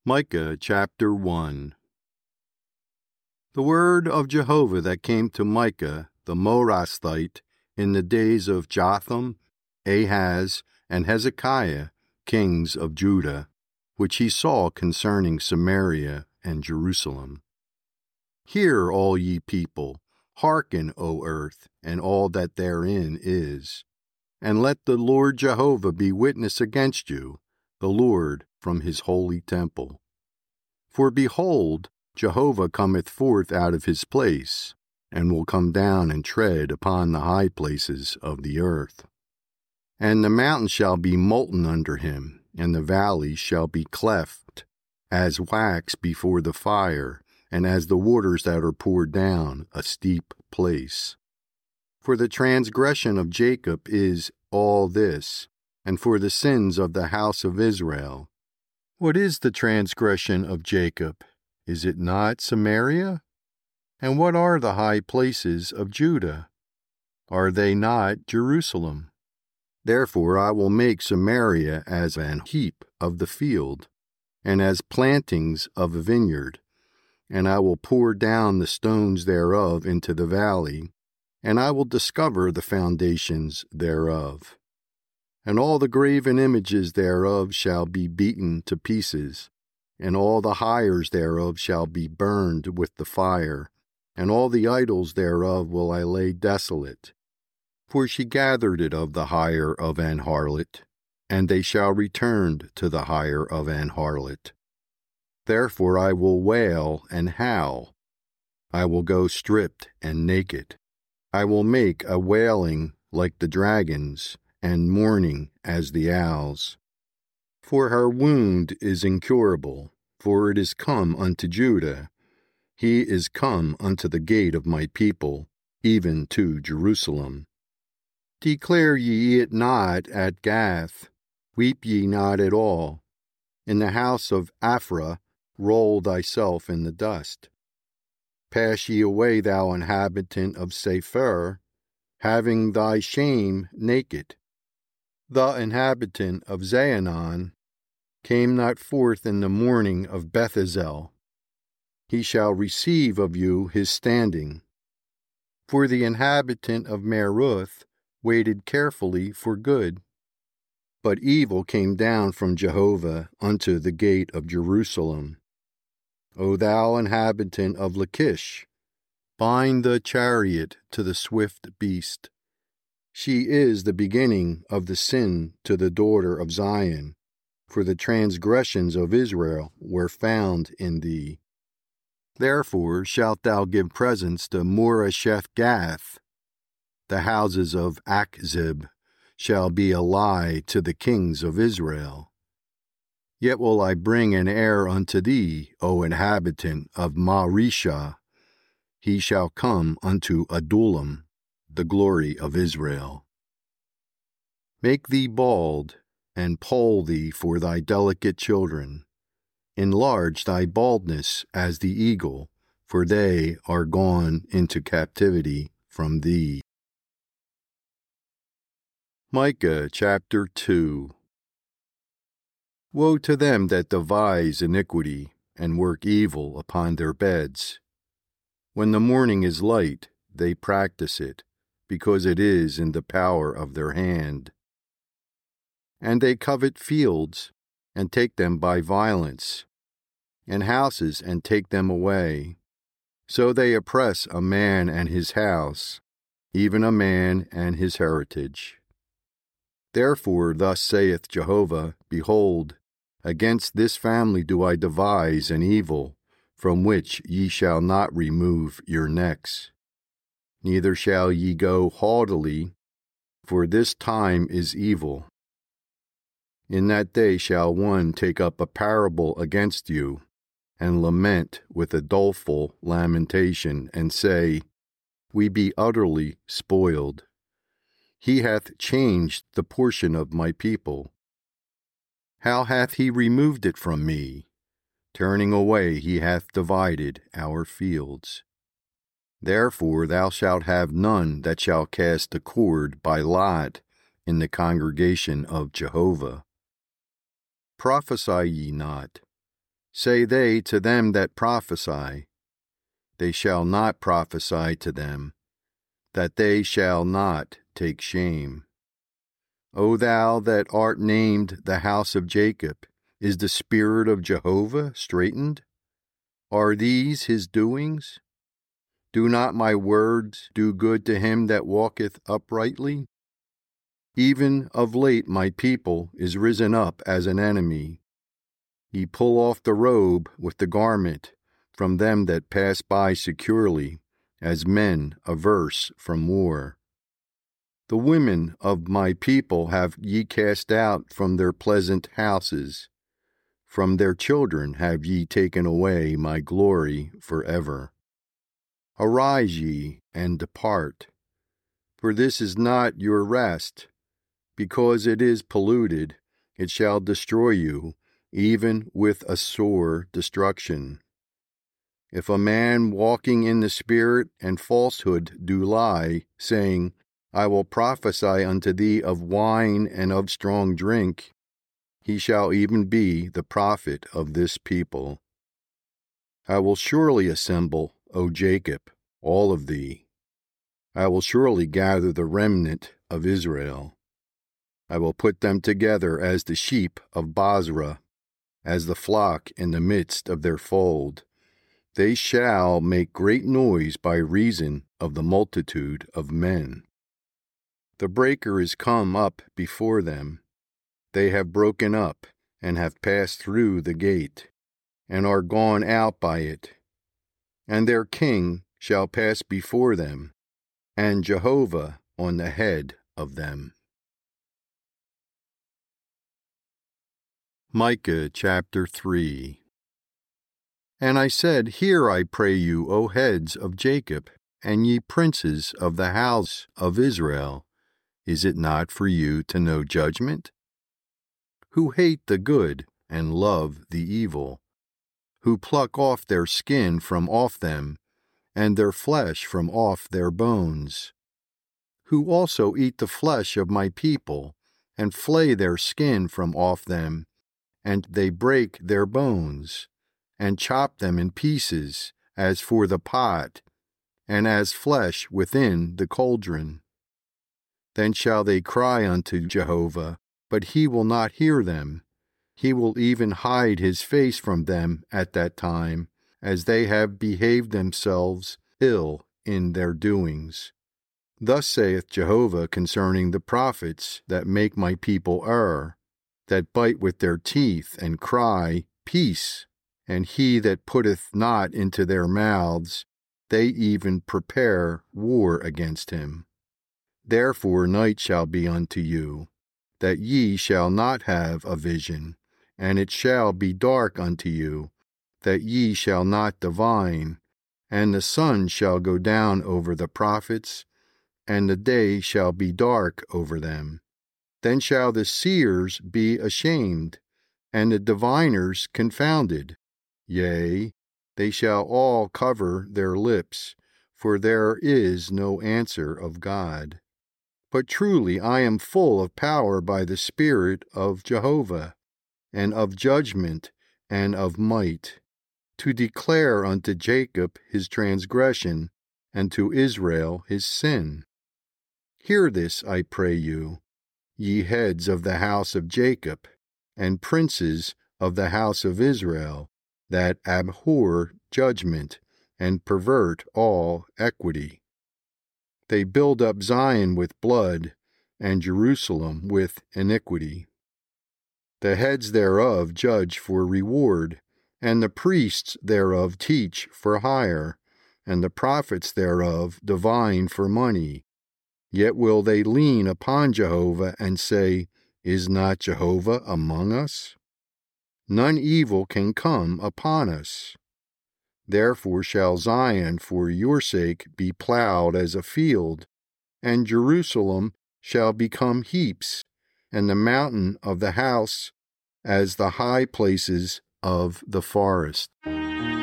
Micah chapter 1. The word of Jehovah that came to Micah the Morasthite in the days of Jotham, Ahaz, and Hezekiah, kings of Judah, which he saw concerning Samaria and Jerusalem. Hear, all ye people, hearken, O earth, and all that therein is. And let the Lord Jehovah be witness against you, the Lord from his holy temple. For behold, Jehovah cometh forth out of his place, and will come down and tread upon the high places of the earth. And the mountains shall be molten under him, and the valleys shall be cleft, as wax before the fire, and as the waters that are poured down a steep place. For the transgression of Jacob is all this, and for the sins of the house of Israel. What is the transgression of Jacob? Is it not Samaria? And what are the high places of Judah? Are they not Jerusalem? Therefore I will make Samaria as an heap of the field, and as plantings of a vineyard, and I will pour down the stones thereof into the valley, and I will discover the foundations thereof. And all the graven images thereof shall be beaten to pieces, and all the hires thereof shall be burned with the fire, and all the idols thereof will I lay desolate. For she gathered it of the hire of an harlot, and they shall return to the hire of an harlot. Therefore I will wail and howl. I will go stripped and naked. I will make a wailing like the dragons, and mourning as the owls. For her wound is incurable, for it is come unto Judah. He is come unto the gate of my people, even to Jerusalem. Declare ye it not at Gath, weep ye not at all. In the house of Aphrah roll thyself in the dust. Pass ye away, thou inhabitant of Sepher, having thy shame naked. The inhabitant of Zaanan came not forth in the morning of Bethazel. He shall receive of you his standing. For the inhabitant of Meruth waited carefully for good. But evil came down from Jehovah unto the gate of Jerusalem. O thou inhabitant of Lachish, bind the chariot to the swift beast. She is the beginning of the sin to the daughter of Zion, for the transgressions of Israel were found in thee. Therefore shalt thou give presents to Moresheth Gath. The houses of Achzib shall be a lie to the kings of Israel. Yet will I bring an heir unto thee, O inhabitant of Mareshah. He shall come unto Adullam, the glory of Israel. Make thee bald, and poll thee for thy delicate children. Enlarge thy baldness as the eagle, for they are gone into captivity from thee. Micah chapter 2. Woe to them that devise iniquity, and work evil upon their beds. When the morning is light, they practice it, because it is in the power of their hand. And they covet fields, and take them by violence, and houses, and take them away. So they oppress a man and his house, even a man and his heritage. Therefore thus saith Jehovah, Behold, against this family do I devise an evil, from which ye shall not remove your necks. Neither shall ye go haughtily, for this time is evil. In that day shall one take up a parable against you, and lament with a doleful lamentation, and say, We be utterly spoiled. He hath changed the portion of my people. How hath he removed it from me? Turning away he hath divided our fields. Therefore thou shalt have none that shall cast a cord by lot in the congregation of Jehovah. Prophesy ye not, Say they to them that prophesy, they shall not prophesy to them, that they shall not take shame. O thou that art named the house of Jacob, is the spirit of Jehovah straitened? Are these his doings? Do not my words do good to him that walketh uprightly? Even of late my people is risen up as an enemy. Ye pull off the robe with the garment from them that pass by securely, as men averse from war. The women of my people have ye cast out from their pleasant houses. From their children have ye taken away my glory forever. Arise ye, and depart, for this is not your rest. Because it is polluted, it shall destroy you, even with a sore destruction. If a man walking in the Spirit and falsehood do lie, saying, I will prophesy unto thee of wine and of strong drink, he shall even be the prophet of this people. I will surely assemble, O Jacob, all of thee. I will surely gather the remnant of Israel. I will put them together as the sheep of Bozrah, as the flock in the midst of their fold. They shall make great noise by reason of the multitude of men. The breaker is come up before them. They have broken up, and have passed through the gate, and are gone out by it. And their king shall pass before them, and Jehovah on the head of them. Micah chapter 3. And I said, Hear, I pray you, O heads of Jacob, and ye princes of the house of Israel. Is it not for you to know judgment? Who hate the good and love the evil, who pluck off their skin from off them, and their flesh from off their bones, who also eat the flesh of my people, and flay their skin from off them, and they break their bones, and chop them in pieces, as for the pot, and as flesh within the cauldron. Then shall they cry unto Jehovah, but he will not hear them. He will even hide his face from them at that time, as they have behaved themselves ill in their doings. Thus saith Jehovah concerning the prophets that make my people err, that bite with their teeth and cry, Peace, and he that putteth not into their mouths, they even prepare war against him. Therefore night shall be unto you, that ye shall not have a vision, and it shall be dark unto you, that ye shall not divine, and the sun shall go down over the prophets, and the day shall be dark over them. Then shall the seers be ashamed, and the diviners confounded. Yea, they shall all cover their lips, for there is no answer of God. But truly I am full of power by the Spirit of Jehovah, and of judgment, and of might, to declare unto Jacob his transgression, and to Israel his sin. Hear this, I pray you, ye heads of the house of Jacob, and princes of the house of Israel, that abhor judgment, and pervert all equity. They build up Zion with blood, and Jerusalem with iniquity. The heads thereof judge for reward, and the priests thereof teach for hire, and the prophets thereof divine for money. Yet will they lean upon Jehovah and say, Is not Jehovah among us? None evil can come upon us. Therefore shall Zion for your sake be plowed as a field, and Jerusalem shall become heaps, and the mountain of the house as the high places of the forest.